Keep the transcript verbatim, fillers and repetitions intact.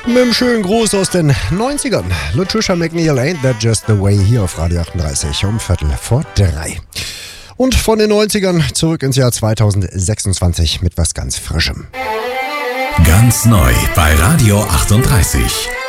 Mit einem schönen Gruß aus den neunzigern. Latricia McNeil, Ain't That Just The Way, hier auf Radio achtunddreißig um Viertel vor drei. Und von den neunzigern zurück ins Jahr zweitausendsechsundzwanzig mit was ganz Frischem. Ganz neu bei Radio achtunddreißig.